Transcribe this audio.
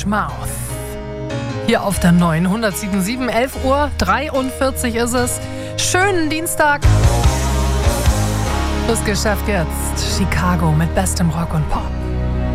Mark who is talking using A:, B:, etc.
A: Mouth. Hier auf der 907.7, 11:43 Uhr ist es. Schönen Dienstag. Das Geschäft jetzt. Chicago mit bestem Rock und Pop.